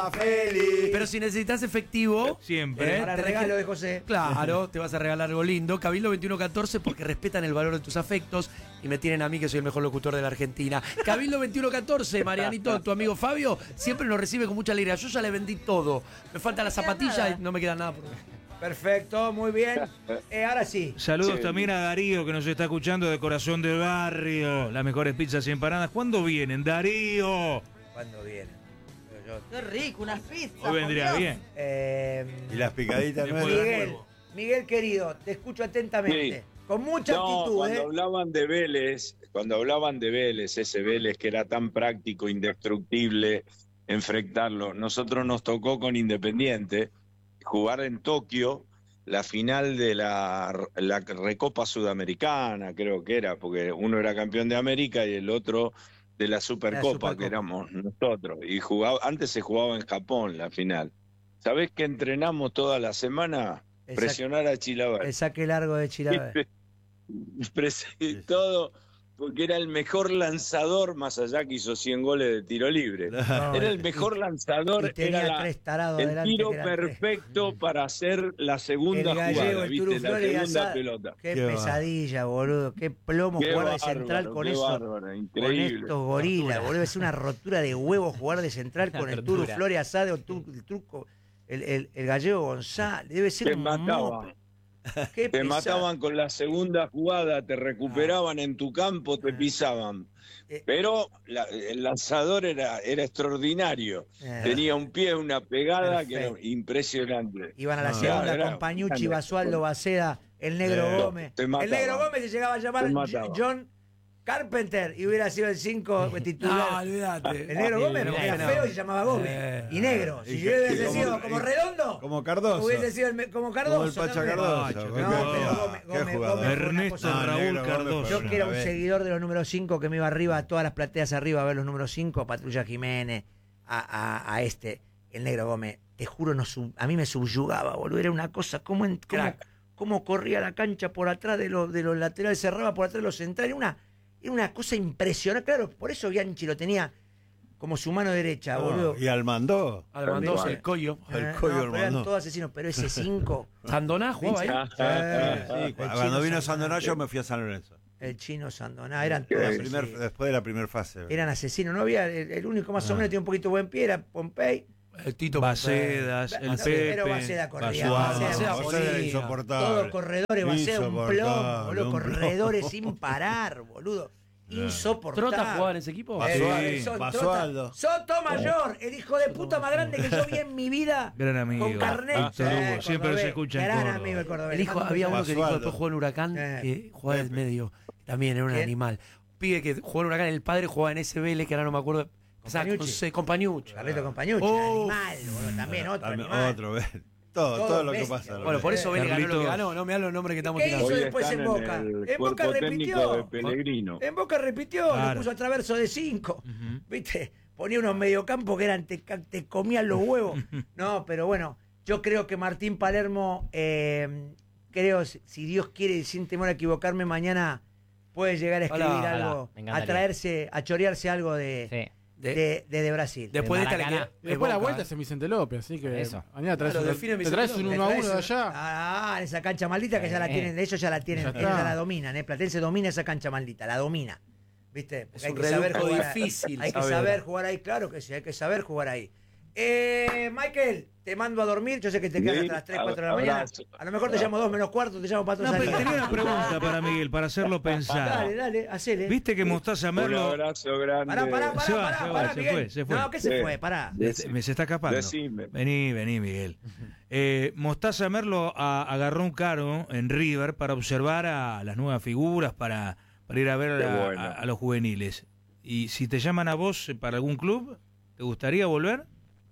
feliz. Pero si necesitas efectivo, siempre. Para el regalo de José. Claro, te vas a regalar algo lindo. Cabildo 2114 porque respetan el valor de tus afectos y me tienen a mí que soy el mejor locutor de la Argentina. Cabildo 2114, Marianito, tu amigo Fabio, siempre nos recibe con mucha alegría. Yo ya le vendí todo. Me faltan las zapatillas y no me queda nada por... Perfecto, muy bien. Ahora sí. Saludos también a Darío, que nos está escuchando de Corazón del Barrio. Las mejores pizzas y empanadas. ¿Cuándo vienen, Darío? ¿Cuándo viene? Qué rico, unas pizzas. Hoy vendría por bien. Dios. Y las picaditas Después nuevas. Miguel querido, te escucho atentamente. Sí. Con mucha actitud, cuando hablaban de Vélez, ese Vélez que era tan práctico, indestructible, enfrentarlo. Nosotros nos tocó con Independiente jugar en Tokio la final de la Recopa Sudamericana, creo que era, porque uno era campeón de América y el otro de la Supercopa, que éramos nosotros. Y antes se jugaba en Japón la final. ¿Sabés que entrenamos toda la semana? Presionar a Chilaver. El saque largo de Chilaver. Todo, porque era el mejor lanzador, más allá que hizo 100 goles de tiro libre. No, era el mejor lanzador, y tenía era tres tarados el adelante tiro que eran perfecto para hacer la segunda el gallego, jugada, el ¿viste? Turu La Flores y segunda Asad. pelota. Qué Qué pesadilla, boludo. Qué plomo Qué jugar de bárbaro, central con qué eso. bárbaro, Con increíble. estos gorilas, boludo. Es una rotura de huevos jugar de central con el Turu Flores Asad o el Turco, el gallego González. Debe ser Te un mataban. mope. Qué Te pesado. mataban con la segunda jugada, te recuperaban en tu campo, te pisaban. Pero el lanzador era extraordinario. Tenía un pie, una pegada que era impresionante. Iban a la segunda era con Pañucci, grande. Basualdo, Baceda, el Negro Gómez. te El mataban. Negro Gómez se llegaba a llamar Te mataban. John Carpenter y hubiera sido el 5 No, titular. olvídate. El Negro Gómez porque era feo y se llamaba Gómez. Y negro. Si yo hubiese sido como Redondo, Como Cardoso. hubiese sido como Cardoso. Como el Pacha ¿no? Cardoso. No, pero Gómez fue una Ernesto cosa- Raúl Negro, Cardoso. Yo que era un seguidor de los números 5 que me iba arriba, a todas las plateas arriba a ver los números 5, Patrulla Jiménez, a el Negro Gómez. Te juro, a mí me subyugaba, boludo. Era una cosa, cómo corría la cancha por atrás de los laterales, cerraba por atrás de los centrales. Era una cosa impresionante. Claro, por eso Bianchi lo tenía como su mano derecha, boludo. Y Almandó. Almandó, el Coyo. El Coyo pero eran Almandó. todos asesinos, pero ese 5, Sandoná jugaba ahí. Sí, cuando vino Sandoná yo me fui a San Lorenzo. el chino Sandoná, eran La todos primer- así. después de la primera fase. Eran asesinos. No había, el único más o menos que tenía un poquito buen pie era Pompey. El Tito Bacedas, el Pero Pepe, Baceda corría, Basualdo. Baceda José era podía. insoportable. Todos corredores, Baceda un plomo, Insoportable, boludo, un plomo. corredores sin parar, boludo. Insoportable. ¿Trota jugaba en ese equipo? Basualdo. Soto Mayor, el hijo de puta más grande que yo vi en mi vida. Gran amigo. Con Carnet. Víctor Hugo, siempre Cordobés, se escucha en gran Córdoba. amigo el Cordobés. El hijo, había uno que dijo Basualdo. después jugó en Huracán, que jugaba en el medio. También era un ¿Quién? animal. Pibe que jugó en Huracán, el padre jugaba en SBL, que ahora no me acuerdo. Compañucci. Compañucci. Carleto Compañucci, Oh. animal, boludo, también otro También animal. otro, ¿ves? Todo lo que bestia, pasa. Bueno, por eso Vélez ganó lo que Carlitos. ganó. No me da los nombres que estamos ¿Qué tirando. hizo Hoy después están en Boca? el En Boca cuerpo técnico repitió. de Pellegrino. En Boca repitió, Claro. lo puso a traverso de 5. ¿Viste? Ponía unos mediocampos que eran te comían los huevos. No, pero bueno, yo creo que Martín Palermo, creo, si Dios quiere y sin temor a equivocarme, mañana puede llegar a escribir Ojalá, algo, me a encantaría. traerse, a chorearse algo de Brasil. Después de esta le Maracaná. queda- Y después la Boca, vuelta es en Vicente López, así que Eso. mañana traes, Claro, define te Vicente traes un López. 1-1 de allá. Ah, esa cancha maldita que ya la tienen, ellos ya la tienen, Ya ellos está. ya la dominan, Platense domina esa cancha maldita, la domina. ¿Viste? Porque Es hay un que saber reducto jugar, difícil hay que saber. saber jugar ahí, claro que sí, hay que saber jugar ahí. Michael, te mando a dormir, yo sé que te quedas Sí, hasta las 3, 4 de la mañana. abrazo. A lo mejor te llamo 2 menos cuarto, te llamo para No, todos pero tenía una pregunta para Miguel, para hacerlo pensar. Dale, hacele. ¿Viste que Mostaza Un Merlo abrazo grande. Pará, Se va, Miguel. se fue. No, ¿qué se Sí. fue? Pará. me se está escapando? Decime. Vení, Miguel. Mostaza Merlo agarró un cargo en River para observar a las nuevas figuras, para ir a ver Qué bueno. a los juveniles. Y si te llaman a vos para algún club, ¿te gustaría volver?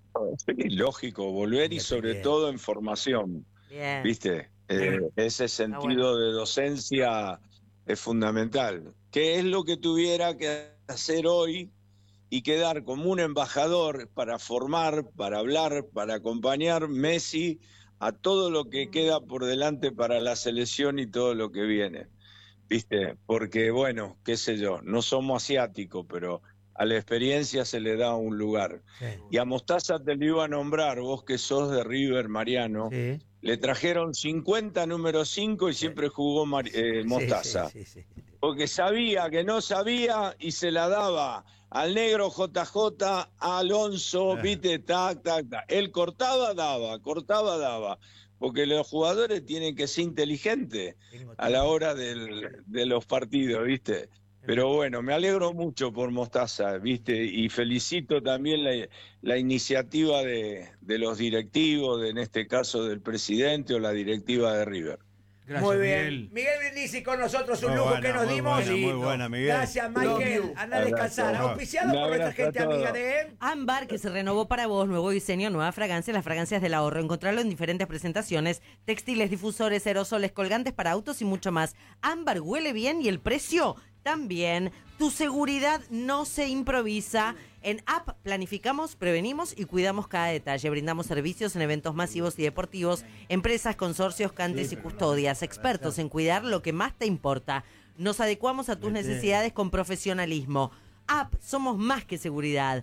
Es lógico, volver y sobre Bien. todo en formación, Bien. ¿viste? Ese sentido de docencia es fundamental. ¿Qué es lo que tuviera que hacer hoy y quedar como un embajador para formar, para hablar, para acompañar Messi a todo lo que queda por delante para la selección y todo lo que viene? ¿Viste? Porque, bueno, qué sé yo, no somos asiáticos, pero a la experiencia se le da un lugar. Sí. Y a Mostaza te lo iba a nombrar, vos que sos de River, Mariano. Sí. Le trajeron 50 número 5 y siempre jugó Mostaza. Sí. Porque sabía que no sabía y se la daba al negro JJ, a Alonso, viste, tac. Él cortaba, daba. Porque los jugadores tienen que ser inteligentes a la hora de los partidos, viste. Pero bueno, me alegro mucho por Mostaza, viste, y felicito también la iniciativa de los directivos, en este caso del presidente o la directiva de River. Gracias, Muy bien. Miguel. Miguel Brindisi con nosotros, un Muy lujo buena, que nos muy dimos. buena, muy buena, Miguel. Gracias, Michael. Anda a descansar. Abrazo. Auspiciado Un por nuestra abrazo a gente todos. amiga de... Ámbar, que se renovó para vos, nuevo diseño, nueva fragancia, las fragancias del ahorro. Encontrarlo en diferentes presentaciones, textiles, difusores, aerosoles, colgantes para autos y mucho más. Ámbar huele bien y el precio también. Tu seguridad no se improvisa. En App planificamos, prevenimos y cuidamos cada detalle. Brindamos servicios en eventos masivos y deportivos, empresas, consorcios, cantes y custodias, expertos en cuidar lo que más te importa. Nos adecuamos a tus necesidades con profesionalismo. App, somos más que seguridad.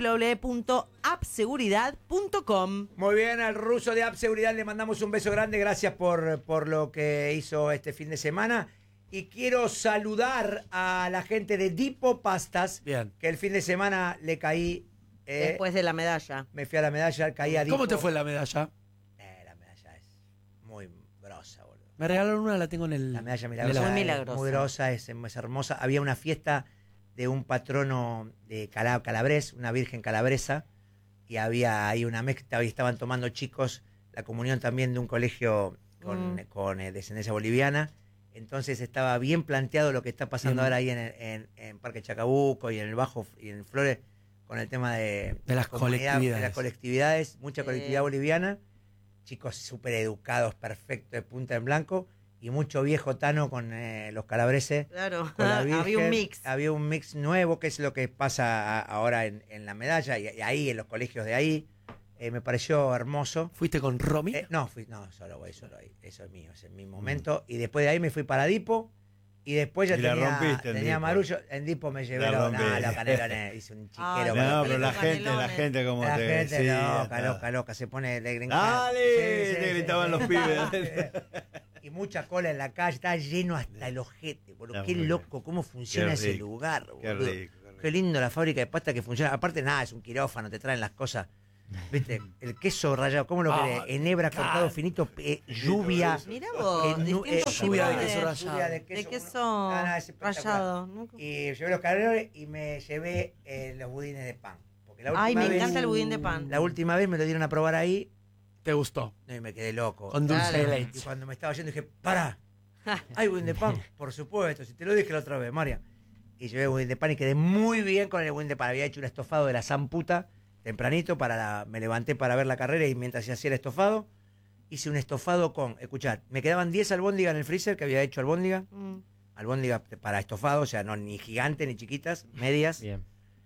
www.appseguridad.com. Muy bien, al ruso de App Seguridad le mandamos un beso grande. Gracias por lo que hizo este fin de semana. Y quiero saludar a la gente de Dipo Pastas, Bien. que el fin de semana le caí. Después de la medalla. Me fui a la medalla, caí a Dipo. ¿Cómo te fue la medalla? La medalla es muy grosa, boludo. Me regalaron una, la tengo en el... La medalla en el milagrosa. Muy es milagrosa. Muy grosa, es hermosa. Había una fiesta de un patrono de Calabrés, una virgen calabresa, y había ahí una mezcla, y estaban tomando chicos la comunión también de un colegio con descendencia boliviana. Entonces estaba bien planteado lo que está pasando ahora ahí en Parque Chacabuco y en el Bajo y en Flores con el tema de las comunidad, colectividades. de las colectividades, mucha colectividad boliviana, chicos súper educados, perfectos, de punta en blanco, y mucho viejo tano con los calabreses. Claro, Con la había Virgen. un mix. Había un mix nuevo, que es lo que pasa ahora en la medalla y ahí, en los colegios de ahí. Me pareció hermoso. ¿Fuiste con Romy? No, solo voy ahí. Eso es mío, ese es mi momento. Y después de ahí me fui para Dipo. Y después ya Y la rompiste en tenía Dipo. Marullo. En Dipo me llevé La los rompí. canelones. Hice un chiquero. Ay, con No, los pero la Canelones. gente como la te gente sí, loca, se pone de ¡Dale! Te gritaban los pibes. Y mucha cola en la calle, estaba lleno hasta el ojete, boludo. Está Qué muy loco, cómo funciona Qué ese rico, lugar, Qué boludo. rico. Qué lindo la fábrica de pasta que funciona. Aparte, nada, es un quirófano, te traen las cosas. ¿Viste? El queso rallado, ¿cómo lo querés? Enebra cortado finito, lluvia. Mira vos, distintos lluvia de tipos queso rallado. lluvia de queso Nada, es espectacular. rallado. Nunca- Y llevé los canelones y me llevé los budines de pan. Porque la Ay, última me vez- encanta el budín de pan. La última vez me lo dieron a probar ahí. ¿Te gustó? No, y me quedé loco. Con dulce de Claro. leche. Y cuando me estaba yendo dije, ¡para! ¡Hay budín de pan! Por supuesto, si te lo dije la otra vez, María. Y llevé budín de pan y quedé muy bien con el budín de pan. Había hecho un estofado de la zamputa tempranito, me levanté para ver la carrera y mientras se hacía el estofado, hice un estofado con, escuchad, me quedaban 10 albóndigas en el freezer que había hecho albóndiga para estofado, o sea, no ni gigantes ni chiquitas, medias. Bien.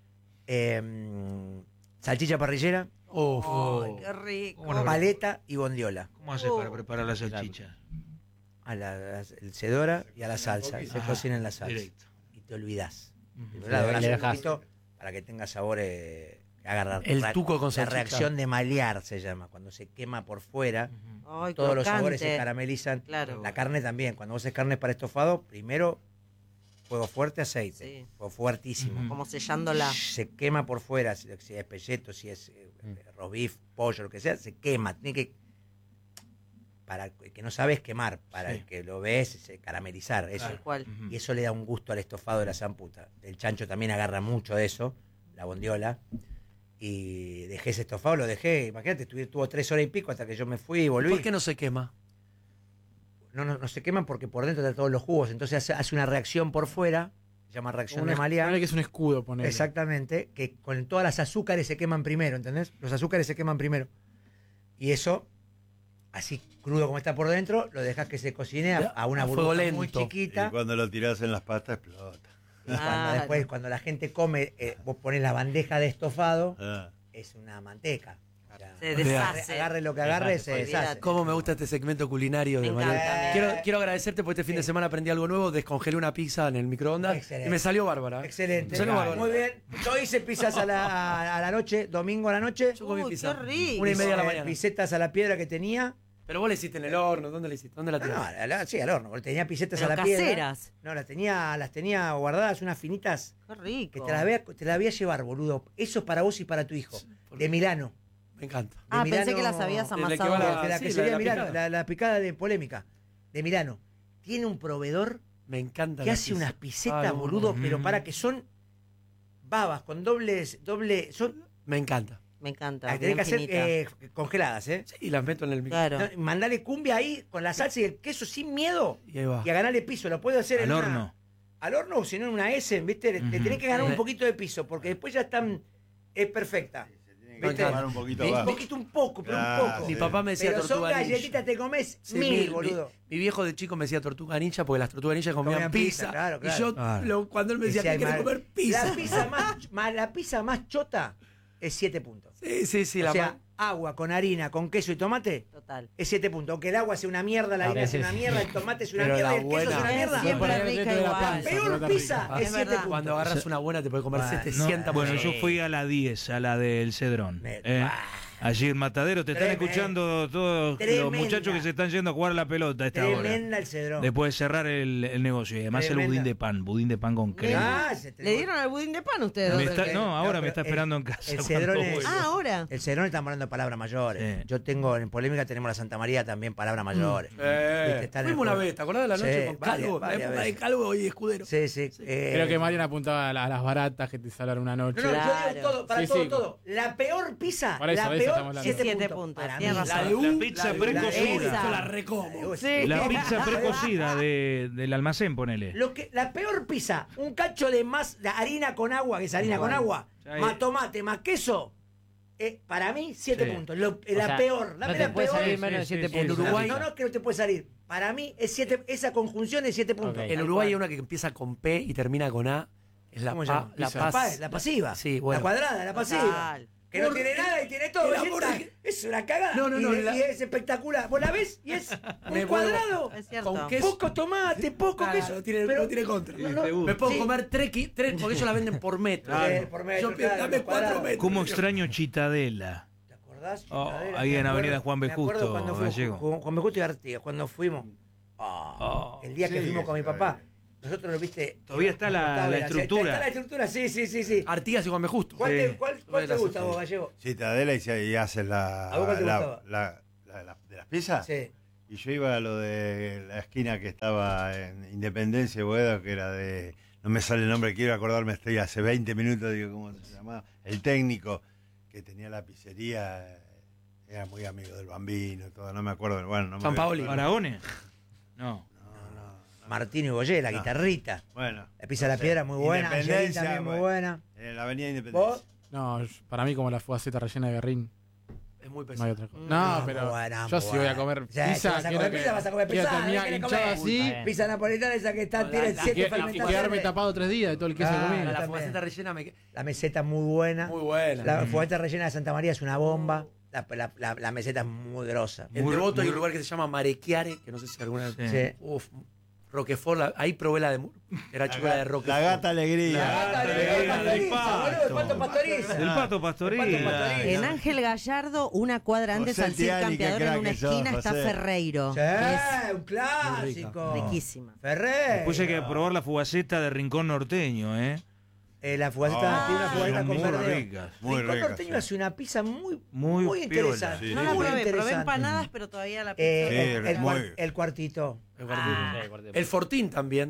Salchicha parrillera, Ay, qué rico. ¿Cómo no? paleta y bondiola. ¿Cómo haces para preparar la salchicha? A la cedora y a la salsa. Se cocina en la salsa. Directo. Y te olvidás. Ujú. La dorás Le un dejás. poquito para que tenga sabor, que haga El tuco con la salchicha. reacción de malear se llama, cuando se quema por fuera. Ay, Todos los crocante. sabores se caramelizan. Claro. La carne también. Cuando vos haces carne para estofado, primero fuego fuerte, aceite. Sí. Fuego fuertísimo. Ujú. Como sellándola. Se quema por fuera, si es pelleto, si es roast beef, pollo, lo que sea, se quema. Tiene que, para el que no sabes quemar, para Sí. el que lo ves, caramelizar. Eso. Tal cual. Ujú. Y eso le da un gusto al estofado de la zamputa. El chancho también agarra mucho de eso, la bondiola. Y dejé ese estofado, lo dejé. Imagínate, tuvo 3 horas y pico hasta que yo me fui y volví. ¿Por qué no se quema? No se queman porque por dentro está todos los jugos. Entonces hace una reacción por fuera, se llama reacción de Ponele malear. que es un escudo, poner. Exactamente, que con todas las azúcares se queman primero, ¿entendés? Los azúcares se queman primero. Y eso, así crudo como está por dentro, lo dejas que se cocine a una A fuego burbuja muy lento. chiquita. Y cuando lo tirás en las pastas, explota. Y cuando Claro. después, cuando la gente come, vos pones la bandeja de estofado, Ah. es una manteca. O sea, Se deshace. Agarre lo que agarre, se Olvídate. deshace. Cómo me gusta este segmento culinario de Me Mariano. encanta. Quiero agradecerte porque este fin de semana aprendí algo nuevo, descongelé una pizza en el microondas Excelente. y me salió bárbara. Excelente. Me salió bárbara. Muy bien. Yo hice pizzas a la noche, domingo a la noche. Yo comí Uy, pizza. qué rico. 1:30 de la mañana. Pisetas a la piedra que tenía. Pero vos la hiciste en el horno, ¿dónde la hiciste? ¿Dónde la No, tiraste? sí, al horno. Porque tenía pisetas Pero a la piedra. caseras. No, las tenía guardadas, unas finitas. Qué rico. Que te la voy a llevar, boludo. Eso es para vos y para tu hijo. De Milano. Me encanta. Ah, de pensé Milano- que las habías de la que amasado. va la- De la sí, quesería la de Milano, picada. la picada de Polémica. De Milano. Tiene un proveedor Me encanta. que la hace pizza. unas pisetas, Ay, no, boludo, no. pero para que son babas, con son, Me encanta. Me encanta. las tenés bien que hacer finita. congeladas, ¿eh? Sí, y las meto en el micro. Claro. No, mandale cumbia ahí con la salsa y el queso sin miedo Y ahí va. y a ganarle piso. Lo puedo hacer Al en una- horno. al horno o si no en una S, ¿viste? Le tenés que ganar un poquito de piso porque después ya están. Es perfecta. Me ¿Viste? encanta. Un poquito Mi- más. Un poquito, un poco, pero Claro, un poco. Mi papá me decía Pero son tortuga ninja. galletitas, te comes Sí, mil, boludo. Mi viejo de chico me decía tortuga ninja porque las tortugas ninja comían Comían pizza. pizza, claro, Y claro. yo, Claro. cuando él me decía, Decía, ¿qué querés "Mal". comer pizza? La pizza más chota es 7 puntos. Sí, O la sea, agua con harina, con queso y tomate Total. es 7 puntos. Aunque el agua sea una mierda, la harina Ah, es sí, una sí. mierda, el tomate es una Pero mierda, la y el queso es buena- una mierda. Siempre Poner rica dentro de la igual. panza, Peor pelota pizza rica. es Es 7 verdad. puntos. Cuando agarras una buena te puedes comer Bueno, 700 Bueno, yo porciones. fui a la 10, a la del Cedrón. Allí en Matadero te están Tremendo. escuchando todos Tremenda. los muchachos que se están yendo a jugar a la pelota a esta hora. Tremenda el cedrón. Después de cerrar el negocio. Y además Tremenda. el budín de pan con crema. Ah, se te- ¿Le dieron al budín de pan ustedes? Me dos? está- no, ahora No, me está pero esperando en casa. el cuando Cedrón es- vuelva. Ah, ahora. El cedrón estamos hablando de palabras mayores. Sí. Yo tengo, en Polémica tenemos la Santa María también, palabras mayores. Viste, están en Fuimos el una juego. vez, ¿te acordás de la noche Sí, con Calvo? varias la época de veces. Calvo y Escudero. Sí, sí. Creo que Marian apuntaba a las baratas que te salaron una noche. No, yo Claro. digo todo, para Sí, todo, sí. todo. La peor pizza, Por eso, la de eso peor, estamos hablando. 7 puntos. Para Tienes mí. razón. La pizza precocida. esa. Yo la recomo. Sí. La pizza precocida del almacén, ponele. La peor pizza, un cacho de más de harina con agua, que es harina con agua, Sí. más tomate, más queso, para mí 7 Sí. puntos. O La sea, peor, no dame te la puede peor. salir menos de Sí, 7 sí, puntos. en Uruguay- No, que no te puede salir. Para mí es 7, esa conjunción es 7 puntos. Ok. En Uruguay hay una que empieza con P y termina con A. Es la, ¿Cómo se llama? la Pizza. paz. La pasiva. Sí, bueno. La cuadrada, la pasiva. Total. Que no Por- tiene nada y tiene todo. el y amor está- de- Es una cagada. No, no, no, y es espectacular. Vos la ves y es Me un vuelvo- cuadrado. Es cierto. Con queso. Poco tomate, poco Claro, queso. no tiene, pero- no tiene contra. No, no, Me puedo sí. comer 3, porque ellos la venden por metro. Claro. Por metro, Yo pido, claro, dame los 4 cuadrados. metros. ¿Cómo extraño Chitadela? ¿Te acordás? Oh, Chitadela? ahí Me en acuerdo- Avenida Juan B. me acuerdo Justo, cuando fuimos Gallego. con Juan B. Justo y Artigas, cuando fuimos. El día que Sí, fuimos con mi está papá. Nosotros lo viste. Todavía está la estructura. Está la estructura, sí, sí, sí, sí. Artigas y Juan B. Justo. ¿Cuál, Sí. cuál te gusta vos, Gallego? Citadela y hacen ¿A vos cuál te gustaba? de las pizzas. Sí. Y yo iba a lo de la esquina que estaba en Independencia y Boedo, que era de. No me sale el nombre, quiero acordarme, estoy hace 20 minutos, digo, ¿cómo se llamaba? El técnico que tenía la pizzería, era muy amigo del Bambino, todo, no me acuerdo. Bueno, no me Sampaoli. acuerdo. ¿Aragones? No. Martino y Boyé, la No. guitarrita. Bueno. La pizza de la piedra muy buena. Angelín Independencia, también muy bueno. buena. En la avenida Independencia. ¿Vos? No, para mí como la fugaceta rellena de Guerrín. Es muy No hay pesado. otra cosa. No, No, pero muy buena, yo muy sí voy a buena. comer O sea, si pizza. vas a quiero comer que pizza, vas a comer quiero pesada, terminar ¿qué querés hinchado comer? así Pizza napolitana esa que está, No, tiene la- 7 y fermentaciones. quedarme tapado 3 días de todo el queso Ah, que comí. La también. fugaceta rellena me La meseta muy buena. muy buena. La fugaceta rellena de Santa María es una bomba. La meseta es muy grosa. En Devoto hay un lugar que se llama Marechiare, que no sé si alguna vez. Sí. Sí. Uf, Roquefort, ahí probé la de. Era chocolate de Roquefort. La gata alegría. La gata alegría pastoriza, del boludo, el pato pato. pastoriza. El pato pastoril. El pato pastoril. En Ángel Gallardo, una cuadra antes José al Cid Tiani, qué Campeador, en crack una que sos, esquina está José. Ferreiro. Sí, Es un clásico. riquísima. Ferrer. Después hay que probar la fugaceta de Rincón Norteño, ¿eh? La fugaceta, tiene una fugaceta son con muy verdeo. ricas. Muy Rincón ricas, Norteño sí. hace una pizza muy Muy interesante. piola, sí. No la muy probé, probé interesante. empanadas, pero todavía la pizza. El muy- el cuartito. El Fortín también.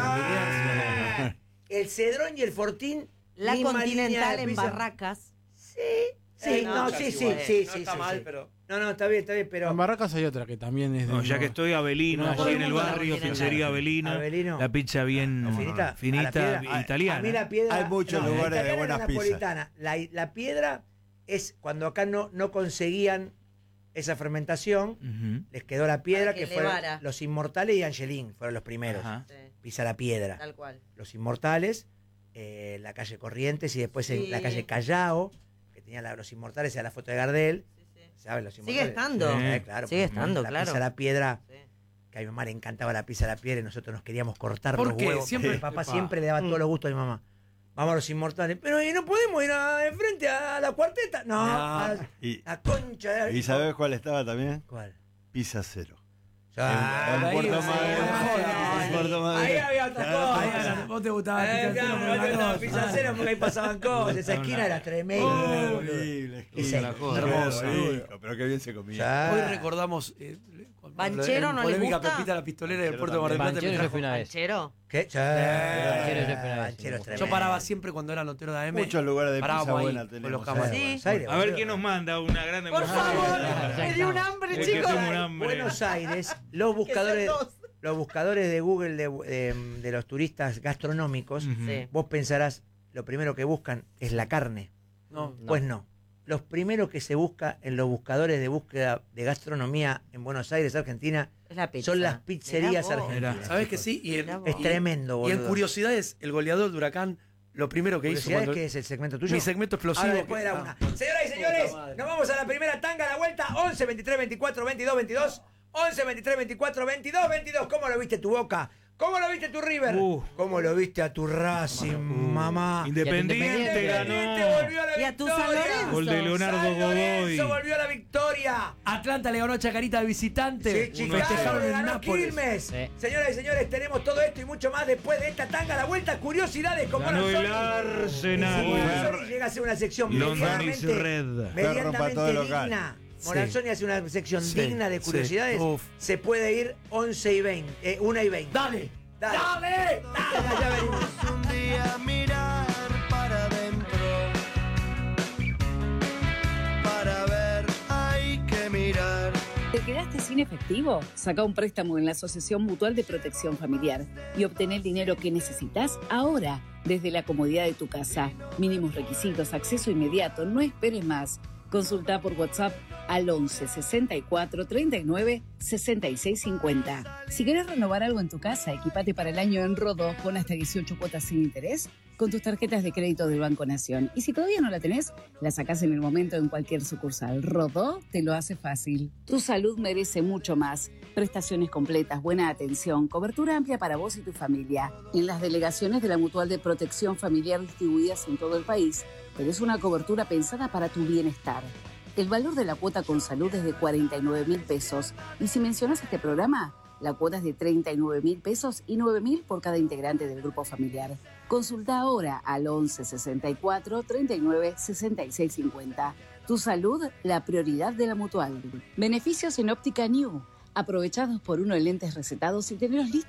El Cedrón y el Fortín. La misma Continental línea de en pizza. Barracas. Sí, no, sí, sí, sí, No sí. está sí, mal, sí. pero. No, está bien, pero. En Barracas hay otra que también es de. No, ya que estoy Avelino, No, allí todo el en el mundo la barrio, tiene. pizzería Avelino, Avelino. la pizza bien Finita, a la finita, piedra. italiana. A mí la piedra. Hay muchos la lugares de italiana y buenas la pizzas. napolitana. La piedra es cuando acá no conseguían esa fermentación, Ujú. les quedó la piedra, Para que que fueron elevara. los Inmortales y Angelín, fueron los primeros. Ajá. Sí, Pisa la piedra. tal cual. Los Inmortales, la calle Corrientes y después en Sí. la calle Callao, que tenía los Inmortales, era la foto de Gardel. Sí, sí. ¿sabes? Los Sigue Inmortales. estando. Sí, claro. Sigue porque estando, la claro. Pizza a la piedra, Sí. que a mi mamá le encantaba la pizza a la piedra y nosotros nos queríamos cortar ¿Por los qué? huevos. Siempre- Mi papá Epa. siempre le daba todos los gustos a mi mamá. Vamos a los Inmortales. Pero ¿y no podemos ir de frente a la cuarteta? No. A Y, la concha de la... ¿Y sabés cuál estaba también? ¿Cuál? Pizza Cero. Ah, En ahí Puerto sí, Madryn. joder. En Puerto Madryn. Ahí había otras cosas. Ahí, vos te gustaba Pizza Cero, Claro, pero no te una gustaba cosa. Pizza Cero porque ahí pasaban cosas. Esa esquina era tremenda. boludo. Horrible. Esa Una cosa hermosa. Rico, pero qué bien se comía. Ya. Hoy recordamos. ¿Banchero no les polémica gusta? Pepita la Pistolera del Banchero Puerto de Mar del Plata. Banchero me yo trajo- fui una vez. ¿Banchero? ¿Qué? Banchero yo fui una vez. Banchero es Yo tremendo. paraba siempre cuando era notero de AM. Muchos lugares de pizza Parábamos ahí buena con tenemos. los cámaras. Sí. Buenos Aires, A ver boludo. quién nos manda una grande Por mujer. favor, me dio un hambre, Es que chicos. tengo un hambre. Buenos Aires, los buscadores de Google de los turistas gastronómicos, Ujú. Sí. vos pensarás, lo primero que buscan es la carne. No. Pues no. Los primeros que se busca en los buscadores de búsqueda de gastronomía en Buenos Aires, Argentina, Es la pizza. son las pizzerías Mirá vos. argentinas. ¿Sabés que chicos. sí? Y en, Mirá vos. Es tremendo, y en boludo. curiosidades, el goleador de Huracán, lo primero que hizo ¿Curiosidades cuando... qué es el segmento tuyo? Mi segmento explosivo. Ahora después de la una. Señoras y señores, Puta madre. nos vamos a la primera tanga, la vuelta 11 23 24 22 22. 11 23 24 22 22. ¿Cómo lo viste tu Boca? ¿Cómo lo viste tu River? ¿Cómo lo viste a tu Racing, mamá? Independiente Independiente ganó. volvió a la Y a tu San victoria. Lorenzo. Gol de Leonardo San Lorenzo Godoy. volvió a la victoria. Atlanta le ganó a Chacarita de visitante. Sí, Chicago Festejaron le en ganó a Nápoles. Quilmes. Sí. Señoras y señores, tenemos todo esto y mucho más después de esta tanga, la vuelta, curiosidades como Ganó el Arsenal. Arsenal. Llega a ser una sección Londonis Red. Ferro para todo medianamente local. digna. Sí. Moranzoni hace una sección Sí, digna de sí. curiosidades. Uf. Se puede ir 11 y 20, 1 y 20. Dale. Dale. Dale. Ya venimos. Un día mirar para adentro, para ver hay que mirar. ¿Te quedaste sin efectivo? Saca un préstamo en la Asociación Mutual de Protección Familiar y obtén el dinero que necesitas ahora, desde la comodidad de tu casa. Mínimos requisitos, acceso inmediato, no esperes más. Consulta por WhatsApp al 11 64 39 66 50. Si querés renovar algo en tu casa, equipate para el año en Rodó con hasta 18 cuotas sin interés con tus tarjetas de crédito del Banco Nación. Y si todavía no la tenés, la sacás en el momento en cualquier sucursal. Rodó te lo hace fácil. Tu salud merece mucho más. Prestaciones completas, buena atención, cobertura amplia para vos y tu familia. En las delegaciones de la Mutual de Protección Familiar distribuidas en todo el país, tenés una cobertura pensada para tu bienestar. El valor de la cuota con salud es de 49.000 pesos. Y si mencionas este programa, la cuota es de 39.000 pesos y 9.000 por cada integrante del grupo familiar. Consulta ahora al 11 64 39 66 50. Tu salud, la prioridad de la Mutual. Beneficios en Óptica New. Aprovechados por uno en lentes recetados y tenerlos listos